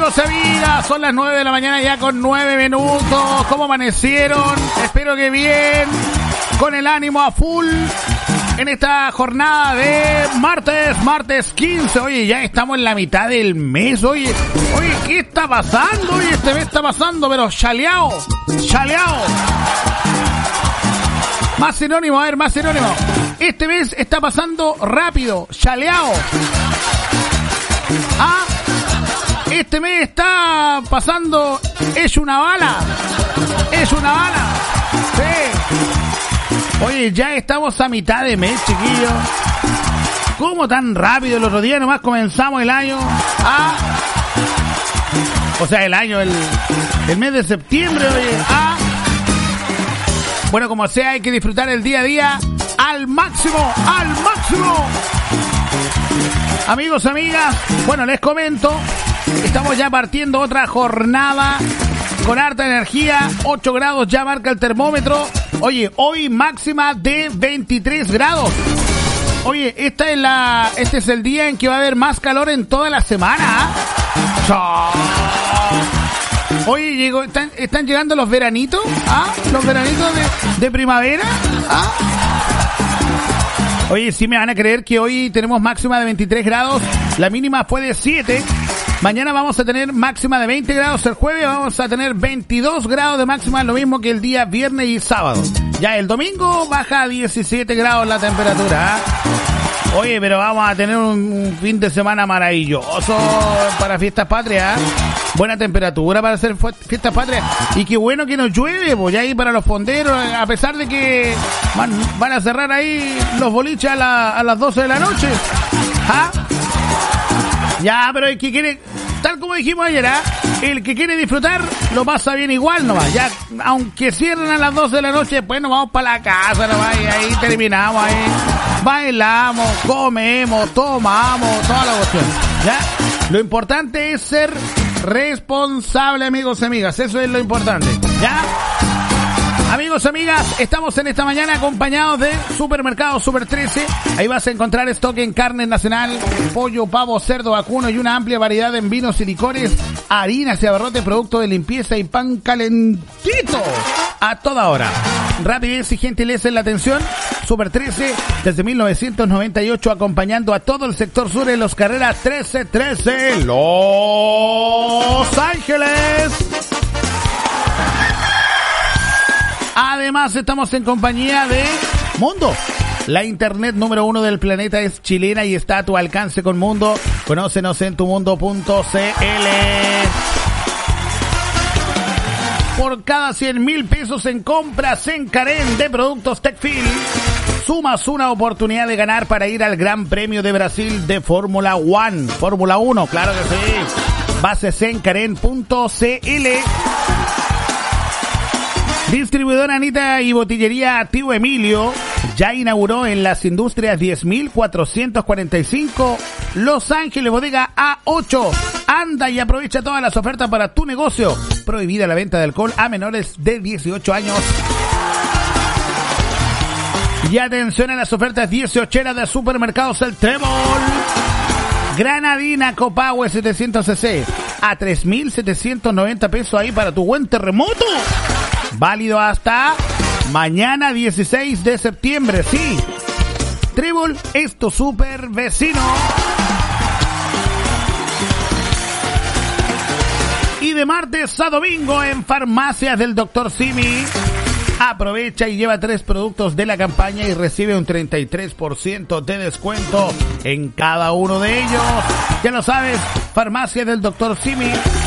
amigos y amigas, son las 9 de la mañana ya con 9 minutos. ¿Cómo amanecieron? Espero que bien, con el ánimo a full en esta jornada de martes 15. Oye, ya estamos en la mitad del mes. Oye, ¿qué está pasando? Oye, este mes está pasando, pero chaleado. Más sinónimo, a ver, más sinónimo. Este mes está pasando rápido, chaleado. Ah, este mes está pasando, es una bala. Sí. Oye, ya estamos a mitad de mes, chiquillos. ¿Cómo tan rápido? El otro día nomás comenzamos el año. Ah, o sea, el año, el mes de septiembre, oye. Ah. Bueno, como sea, hay que disfrutar el día a día al máximo. Amigos, amigas, bueno, les comento, estamos ya partiendo otra jornada con harta energía, 8 grados ya marca el termómetro. Oye, hoy máxima de 23 grados. Oye, este es el día en que va a haber más calor en toda la semana. Oye, están llegando los veranitos, los veranitos de primavera. Oye, sí me van a creer que hoy tenemos máxima de 23 grados, la mínima fue de 7. Mañana vamos a tener máxima de 20 grados, el jueves vamos a tener 22 grados de máxima, lo mismo que el día viernes y sábado. Ya el domingo baja a 17 grados la temperatura. Oye, pero vamos a tener un fin de semana maravilloso para Fiestas Patrias. Buena temperatura para hacer Fiestas Patrias. Y qué bueno que nos llueve, pues ya ahí para los fonderos, a pesar de que van a cerrar ahí los boliches a las 12 de la noche. Ya, pero el que quiere, tal como dijimos ayer, el que quiere disfrutar lo pasa bien igual nomás. Ya, aunque cierren a las 12 de la noche, pues nos vamos para la casa nomás y ahí terminamos, ahí bailamos, comemos, tomamos, toda la cuestión. Ya, lo importante es ser responsable, amigos y amigas, eso es lo importante. Ya, amigos y amigas, estamos en esta mañana acompañados de Supermercado Super 13. Ahí vas a encontrar stock en carne nacional, pollo, pavo, cerdo, vacuno y una amplia variedad en vinos y licores, harinas y abarrotes, productos de limpieza y pan calentito a toda hora. Rapidez y gentileza en la atención. Super 13 desde 1998 acompañando a todo el sector sur en los carreras 1313 Los Ángeles. Además estamos en compañía de Mundo. La internet número 1 del planeta es chilena y está a tu alcance con Mundo. Conócenos en tumundo.cl. Por cada 100,000 pesos en compras en Karen de productos Techfil, sumas una oportunidad de ganar para ir al Gran Premio de Brasil de Fórmula 1. Fórmula 1, claro que sí. Bases en karen.cl. Distribuidora Anita y Botillería Tío Emilio ya inauguró en las Industrias 10.445 Los Ángeles, bodega A8. Anda y aprovecha todas las ofertas para tu negocio. Prohibida la venta de alcohol a menores de 18 años. Y atención a las ofertas 18eras de Supermercados El Trébol. Granadina Copahue 700cc a 3.790 pesos ahí para tu buen terremoto. Válido hasta mañana 16 de septiembre, sí. Trébol es tu super vecino. Y de martes a domingo en Farmacias del Dr. Simi. Aprovecha y lleva 3 productos de la campaña y recibe un 33% de descuento en cada uno de ellos. Ya lo sabes, Farmacias del Dr. Simi.